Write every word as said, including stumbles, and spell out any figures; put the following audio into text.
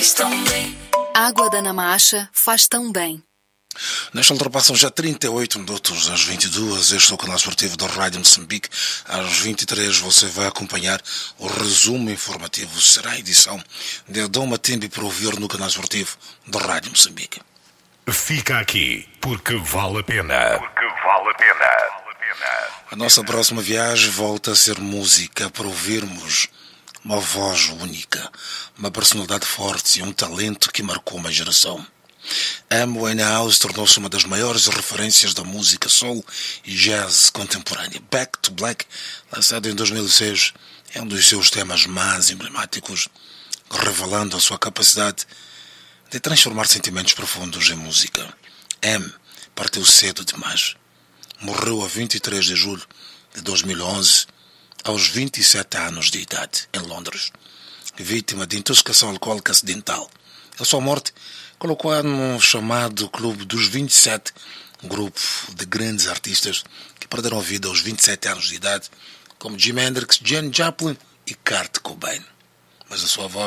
Água da Namacha faz tão bem. Nesta altura passam já trinta e oito minutos às vinte e duas. Este é o canal esportivo da Rádio Moçambique. Às vinte e três você vai acompanhar o resumo informativo. Será a edição de Adão Matembe para ouvir no canal esportivo da Rádio Moçambique. Fica aqui, porque vale a pena. Porque vale a pena. A nossa próxima viagem volta a ser música para ouvirmos uma voz única, uma personalidade forte e um talento que marcou uma geração. Amy Winehouse tornou-se uma das maiores referências da música soul e jazz contemporânea. Back to Black, lançado em dois mil e seis, é um dos seus temas mais emblemáticos, revelando a sua capacidade de transformar sentimentos profundos em música. Amy partiu cedo demais. Morreu a vinte e três de julho de dois mil e onze, aos vinte e sete anos de idade, em Londres, vítima de intoxicação alcoólica acidental. A sua morte colocou-a no chamado Clube dos vinte e sete, um grupo de grandes artistas que perderam a vida aos vinte e sete anos de idade, como Jimi Hendrix, Janis Joplin e Kurt Cobain. Mas a sua voz